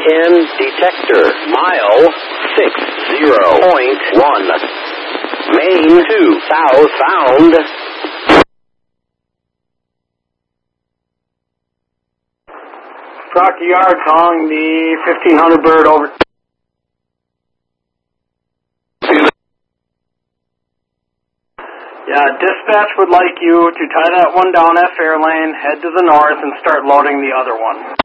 EN detector. Mile 60.1. Main 2 southbound. Rocky Yard calling the 1500 bird over. Yeah, dispatch would like you to tie that one down at Fairlane, head to the north, and start loading the other one.